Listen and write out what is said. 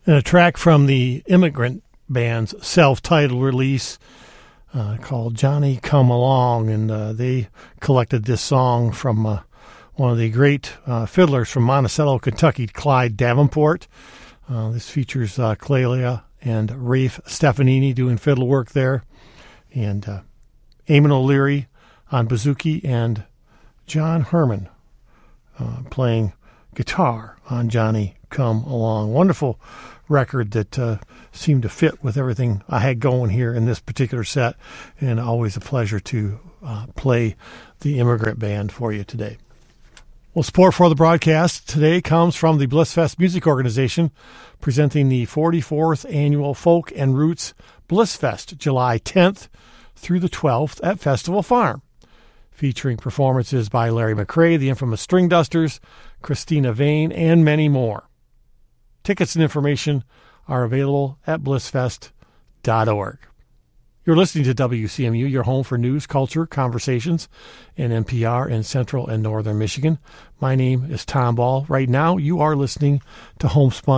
And a track from the Immigrant Band's self-titled release called Johnny Come Along, and they collected this song from one of the great fiddlers from Monticello, Kentucky, Clyde Davenport. This features Clelia and Rafe Stefanini doing fiddle work there, and Eamon O'Leary on bouzouki, and John Herman playing guitar on Johnny Come Along. Wonderful record that seemed to fit with everything I had going here in this particular set, and always a pleasure to play the Immigrant Band for you today. Well, support for the broadcast today comes from the Blissfest Music Organization, presenting the 44th Annual Folk and Roots Blissfest, July 10th through the 12th at Festival Farm, featuring performances by Larry McRae, the infamous String Dusters, Christina Vane, and many more. Tickets and information are available at blissfest.org. You're listening to WCMU, your home for news, culture, conversations, and NPR in Central and Northern Michigan. My name is Tom Ball. Right now, you are listening to Homespun